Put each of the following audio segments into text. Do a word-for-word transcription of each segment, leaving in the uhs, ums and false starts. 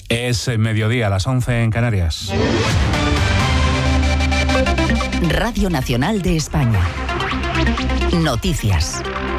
Es mediodía, a las once en Canarias. Radio Nacional de España. Noticias.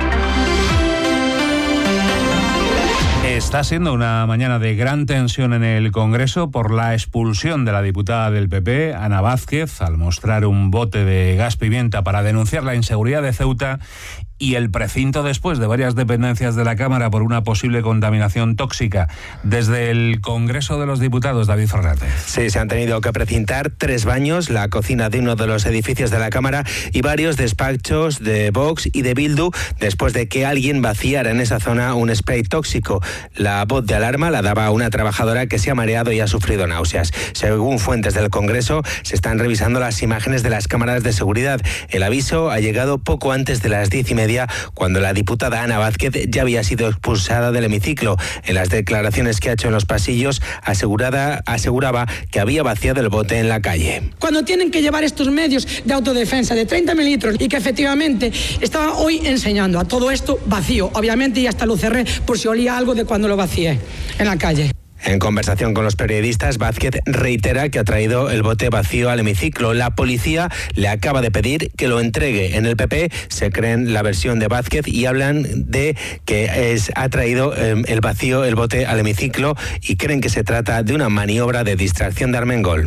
Está siendo una mañana de gran tensión en el Congreso por la expulsión de la diputada del P P, Ana Vázquez, al mostrar un bote de gas pimienta para denunciar la inseguridad de Ceuta y el precinto después de varias dependencias de la Cámara por una posible contaminación tóxica. Desde el Congreso de los Diputados, David Fernández. Sí, se han tenido que precintar tres baños, la cocina de uno de los edificios de la Cámara y varios despachos de Vox y de Bildu después de que alguien vaciara en esa zona un spray tóxico. La voz de alarma la daba una trabajadora que se ha mareado y ha sufrido náuseas. Según fuentes del Congreso, se están revisando las imágenes de las cámaras de seguridad. El aviso ha llegado poco antes de las diez y media, cuando la diputada Ana Vázquez ya había sido expulsada del hemiciclo. En las declaraciones que ha hecho en los pasillos, asegurada, aseguraba que había vaciado el bote en la calle. Cuando tienen que llevar estos medios de autodefensa de treinta mililitros y que efectivamente estaba hoy enseñando a todo esto vacío, obviamente, y hasta lo cerré por si olía algo de cuando lo vacié en la calle. En conversación con los periodistas, Vázquez reitera que ha traído el bote vacío al hemiciclo. La policía le acaba de pedir que lo entregue. En el P P se creen la versión de Vázquez y hablan de que es, ha traído eh, el vacío, el bote al hemiciclo, y creen que se trata de una maniobra de distracción de Armengol.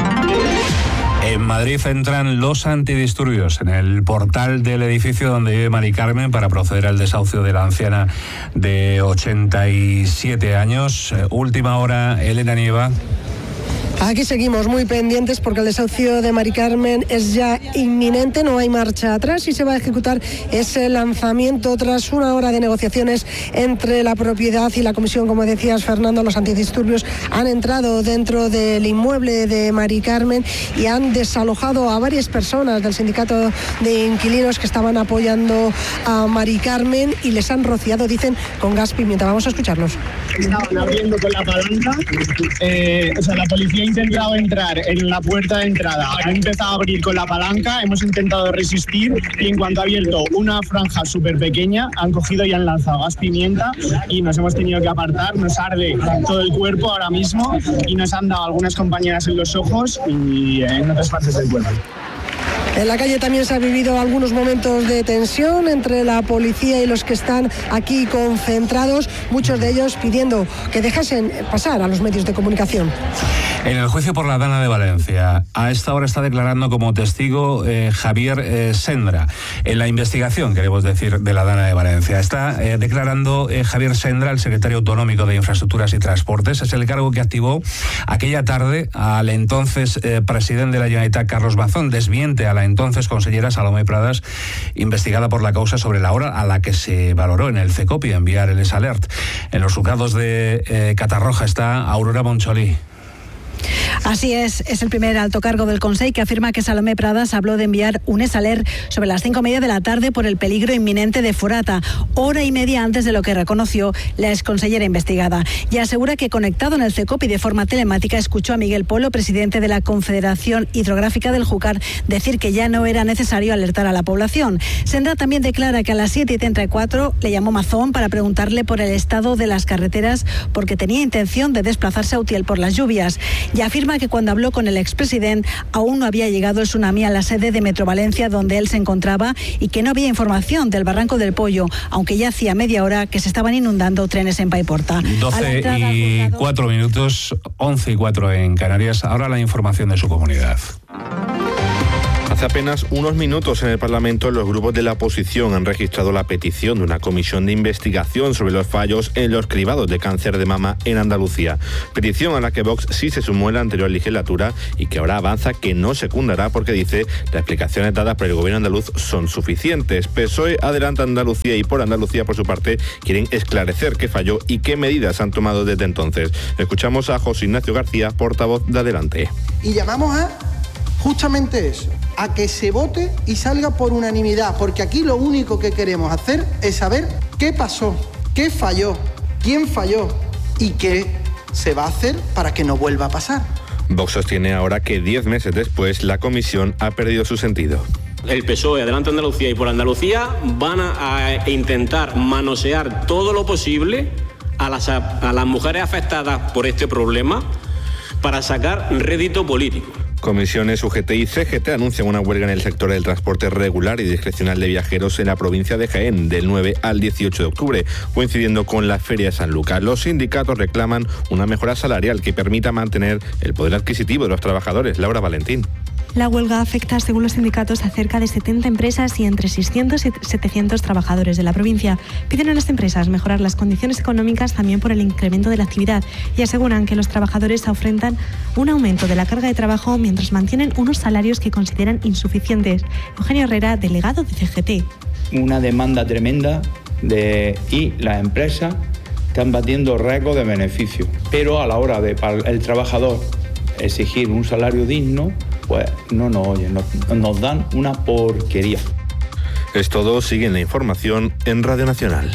En Madrid entran los antidisturbios en el portal del edificio donde vive Mari Carmen para proceder al desahucio de la anciana de ochenta y siete años. Eh, última hora, Elena Nieva. Aquí seguimos muy pendientes porque el desahucio de Mari Carmen es ya inminente, no hay marcha atrás y se va a ejecutar ese lanzamiento tras una hora de negociaciones entre la propiedad y la comisión. Como decías, Fernando, los antidisturbios han entrado dentro del inmueble de Mari Carmen y han desalojado a varias personas del sindicato de inquilinos que estaban apoyando a Mari Carmen y les han rociado, dicen, con gas pimienta. Vamos a escucharlos. Estaban abriendo con la palanca, eh, o sea, la policía ha intentado entrar en la puerta de entrada, ha empezado a abrir con la palanca, hemos intentado resistir y en cuanto ha abierto una franja súper pequeña, han cogido y han lanzado gas pimienta y nos hemos tenido que apartar, nos arde todo el cuerpo ahora mismo y nos han dado algunas compañeras en los ojos y en otras partes del cuerpo. En la calle también se han vivido algunos momentos de tensión entre la policía y los que están aquí concentrados, muchos de ellos pidiendo que dejasen pasar a los medios de comunicación. En el juicio por la Dana de Valencia, a esta hora está declarando como testigo eh, Javier eh, Sendra. En la investigación, queremos decir, de la Dana de Valencia. Está eh, declarando eh, Javier Sendra, el secretario autonómico de Infraestructuras y Transportes. Es el cargo que activó aquella tarde al entonces eh, presidente de la Generalitat, Carlos Mazón. Desmiente a la entonces consellera Salomé Pradas, investigada por la causa sobre la hora a la que se valoró en el CECOPI enviar el S-Alert. En los juzgados de eh, Catarroja está Aurora Moncholí. Así es, es el primer alto cargo del Consell que afirma que Salomé Pradas habló de enviar un S-Alert sobre las cinco y media de la tarde por el peligro inminente de Forata, hora y media antes de lo que reconoció la exconsellera investigada. Y asegura que conectado en el CECOPI de forma telemática escuchó a Miguel Polo, presidente de la Confederación Hidrográfica del Júcar, decir que ya no era necesario alertar a la población. Sendra también declara que a las siete y treinta y cuatro le llamó Mazón para preguntarle por el estado de las carreteras porque tenía intención de desplazarse a Utiel por las lluvias. Y afirma que cuando habló con el expresidente aún no había llegado el tsunami a la sede de Metro Valencia donde él se encontraba y que no había información del Barranco del Pollo, aunque ya hacía media hora que se estaban inundando trenes en Paiporta. doce y cuatro minutos, once y cuatro en Canarias. Ahora la información de su comunidad. Hace apenas unos minutos en el Parlamento los grupos de la oposición han registrado la petición de una comisión de investigación sobre los fallos en los cribados de cáncer de mama en Andalucía. Petición a la que Vox sí se sumó en la anterior legislatura y que ahora avanza que no secundará porque dice las explicaciones dadas por el gobierno andaluz son suficientes. P S O E, Adelante Andalucía y Por Andalucía, por su parte, quieren esclarecer qué falló y qué medidas han tomado desde entonces. Escuchamos a José Ignacio García, portavoz de Adelante. Y llamamos a justamente eso, a que se vote y salga por unanimidad, porque aquí lo único que queremos hacer es saber qué pasó, qué falló, quién falló y qué se va a hacer para que no vuelva a pasar. Vox sostiene ahora que diez meses después la comisión ha perdido su sentido. El P S O E, Adelante Andalucía y Por Andalucía van a, a intentar manosear todo lo posible a las, a las mujeres afectadas por este problema para sacar rédito político. Comisiones U G T y C G T anuncian una huelga en el sector del transporte regular y discrecional de viajeros en la provincia de Jaén del nueve al dieciocho de octubre, coincidiendo con la Feria de San Lucas. Los sindicatos reclaman una mejora salarial que permita mantener el poder adquisitivo de los trabajadores. Laura Valentín. La huelga afecta, según los sindicatos, a cerca de setenta empresas y entre seiscientos y setecientos trabajadores de la provincia. Piden a las empresas mejorar las condiciones económicas también por el incremento de la actividad y aseguran que los trabajadores afrontan un aumento de la carga de trabajo mientras mantienen unos salarios que consideran insuficientes. Eugenio Herrera, delegado de C G T. Una demanda tremenda de, y las empresas están batiendo récord de beneficio, pero a la hora de para el trabajador exigir un salario digno, pues no nos oyen, nos, nos dan una porquería. Es todo, siguen la información en Radio Nacional.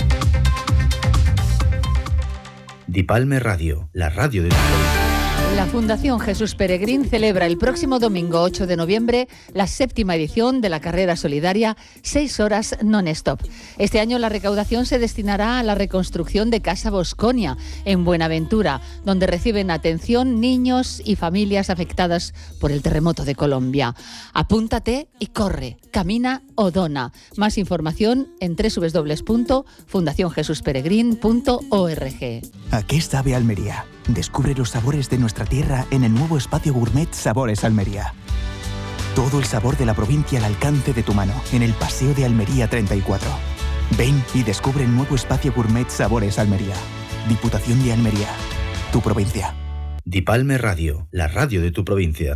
Dipalme Radio, la radio de... La Fundación Jesús Peregrín celebra el próximo domingo ocho de noviembre la séptima edición de la carrera solidaria seis horas non-stop. Este año la recaudación se destinará a la reconstrucción de Casa Bosconia en Buenaventura, donde reciben atención niños y familias afectadas por el terremoto de Colombia. Apúntate y corre, camina o dona. Más información en doble u doble u doble u punto fundación jesús peregrín punto org. ¿A qué sabe Almería? Descubre los sabores de nuestra tierra en el nuevo espacio gourmet Sabores Almería. Todo el sabor de la provincia al alcance de tu mano, en el Paseo de Almería treinta y cuatro. Ven y descubre el nuevo espacio gourmet Sabores Almería. Diputación de Almería, tu provincia. Dipalme Radio, la radio de tu provincia.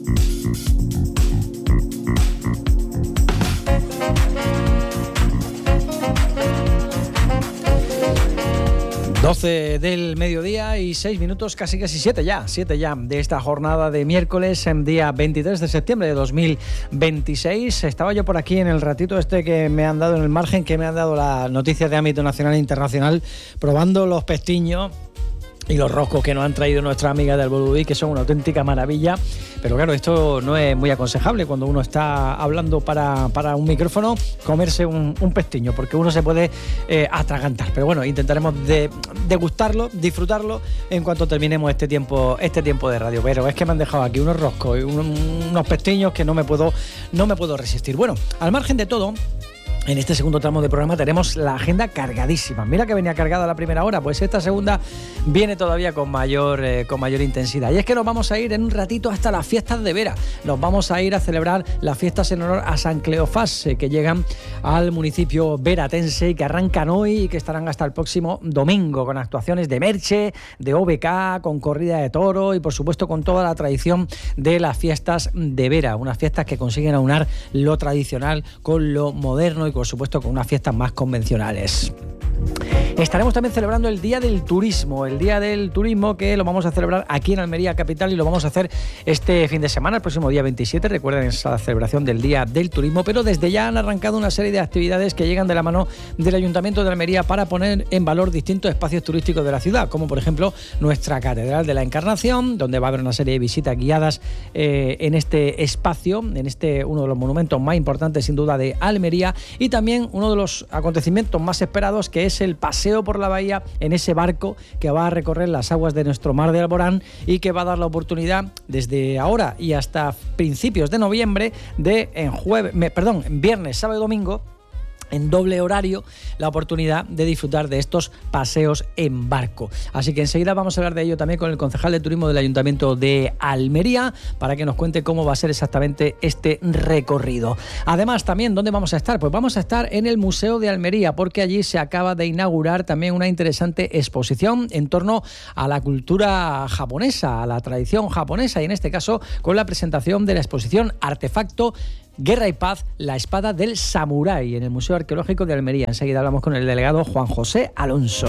doce del mediodía y seis minutos, casi casi siete ya, siete ya de esta jornada de miércoles, en día veintitrés de septiembre de dos mil veintiséis. Estaba yo por aquí en el ratito este que me han dado en el margen, que me han dado las noticias de ámbito nacional e internacional, probando los pestiños y los roscos que nos han traído nuestras amigas del Boludí, que son una auténtica maravilla. Pero claro, esto no es muy aconsejable cuando uno está hablando para, para un micrófono, comerse un, un pestiño, porque uno se puede eh, atragantar. Pero bueno, intentaremos de, degustarlo, disfrutarlo en cuanto terminemos este tiempo, este tiempo de radio. Pero es que me han dejado aquí unos roscos y un, unos pestiños que no me puedo, no me puedo resistir. Bueno, al margen de todo, en este segundo tramo de programa tenemos la agenda cargadísima. Mira que venía cargada la primera hora, pues esta segunda viene todavía con mayor, eh, con mayor intensidad. Y es que nos vamos a ir en un ratito hasta las fiestas de Vera. Nos vamos a ir a celebrar las fiestas en honor a San Cleofás, eh, que llegan al municipio veratense y que arrancan hoy y que estarán hasta el próximo domingo, con actuaciones de Merche, de O B K, con corrida de toro y por supuesto con toda la tradición de las fiestas de Vera. Unas fiestas que consiguen aunar lo tradicional con lo moderno y por supuesto con unas fiestas más convencionales. Estaremos también celebrando el Día del Turismo, el Día del Turismo que lo vamos a celebrar aquí en Almería Capital y lo vamos a hacer este fin de semana, el próximo día veintisiete, recuerden esa celebración del Día del Turismo, pero desde ya han arrancado una serie de actividades que llegan de la mano del Ayuntamiento de Almería para poner en valor distintos espacios turísticos de la ciudad, como por ejemplo nuestra Catedral de la Encarnación, donde va a haber una serie de visitas guiadas eh, en este espacio, en este uno de los monumentos más importantes sin duda de Almería, y también uno de los acontecimientos más esperados, que es el paseo por la bahía en ese barco que va a recorrer las aguas de nuestro mar de Alborán y que va a dar la oportunidad desde ahora y hasta principios de noviembre de en jueves, perdón, en viernes, sábado y domingo, en doble horario, la oportunidad de disfrutar de estos paseos en barco. Así que enseguida vamos a hablar de ello también con el concejal de turismo del Ayuntamiento de Almería para que nos cuente cómo va a ser exactamente este recorrido. Además, también, ¿dónde vamos a estar? Pues vamos a estar en el Museo de Almería, porque allí se acaba de inaugurar también una interesante exposición en torno a la cultura japonesa, a la tradición japonesa, y en este caso con la presentación de la exposición Artefacto Guerra y Paz, la espada del samurái, en el Museo Arqueológico de Almería. Enseguida hablamos con el delegado Juan José Alonso.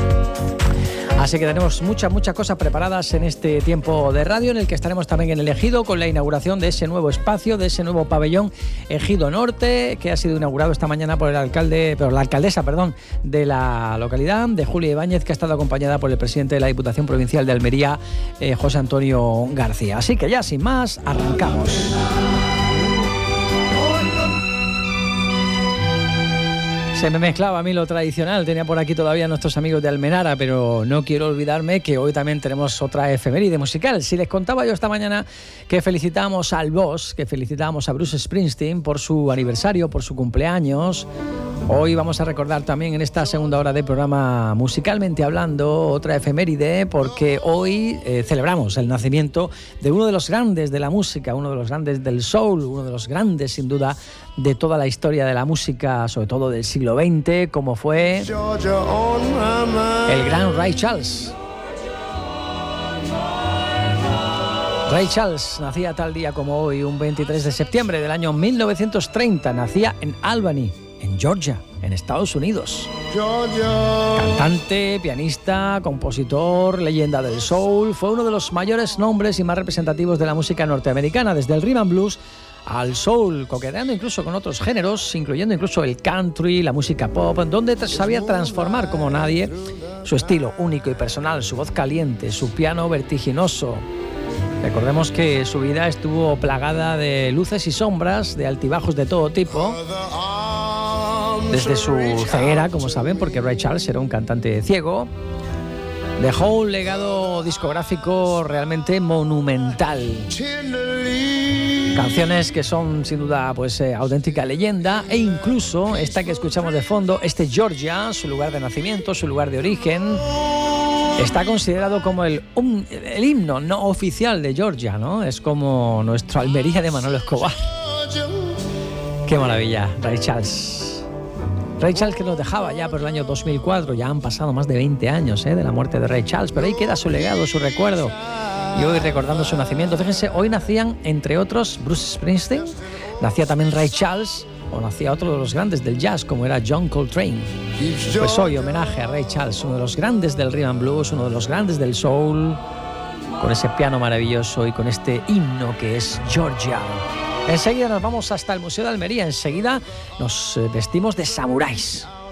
Así que tenemos muchas, muchas cosas preparadas en este tiempo de radio, en el que estaremos también en el Ejido con la inauguración de ese nuevo espacio, de ese nuevo pabellón Ejido Norte, que ha sido inaugurado esta mañana por el alcalde, pero la alcaldesa, perdón, de la localidad, de Julia Ibáñez, que ha estado acompañada por el presidente de la Diputación Provincial de Almería, eh, José Antonio García. Así que ya, sin más, arrancamos. Se me mezclaba a mí lo tradicional, tenía por aquí todavía a nuestros amigos de Almenara, pero no quiero olvidarme que hoy también tenemos otra efeméride musical. Si les contaba yo esta mañana que felicitamos al Boss, que felicitamos a Bruce Springsteen por su aniversario, por su cumpleaños, hoy vamos a recordar también en esta segunda hora de programa Musicalmente Hablando otra efeméride, porque hoy eh, celebramos el nacimiento de uno de los grandes de la música, uno de los grandes del soul, uno de los grandes sin duda de toda la historia de la música, sobre todo del siglo veinte, como fue el gran Ray Charles. Ray Charles nacía tal día como hoy, un veintitrés de septiembre del año mil novecientos treinta. Nacía en Albany, en Georgia, en Estados Unidos. Cantante, pianista, compositor, leyenda del soul, fue uno de los mayores nombres y más representativos de la música norteamericana, desde el rhythm and blues al soul, coqueteando incluso con otros géneros, incluyendo incluso el country, la música pop, donde sabía transformar como nadie su estilo único y personal, su voz caliente, su piano vertiginoso. Recordemos que su vida estuvo plagada de luces y sombras, de altibajos de todo tipo, desde su ceguera, como saben, porque Ray Charles era un cantante ciego. Dejó un legado discográfico realmente monumental. Canciones que son sin duda pues eh, auténtica leyenda, e incluso esta que escuchamos de fondo, este Georgia, su lugar de nacimiento, su lugar de origen, está considerado como el, un, el himno no oficial de Georgia, ¿no? Es como nuestro Almería de Manolo Escobar. Qué maravilla, Ray Charles. Ray Charles, que nos dejaba ya por el año dos mil cuatro, ya han pasado más de veinte años ¿eh? de la muerte de Ray Charles, pero ahí queda su legado, su recuerdo. Y hoy recordando su nacimiento, fíjense, hoy nacían, entre otros, Bruce Springsteen, nacía también Ray Charles, o nacía otro de los grandes del jazz, como era John Coltrane. Pues hoy homenaje a Ray Charles, uno de los grandes del rhythm and blues, uno de los grandes del soul, con ese piano maravilloso y con este himno que es Georgia. Enseguida nos vamos hasta el Museo de Almería, enseguida nos vestimos de samuráis.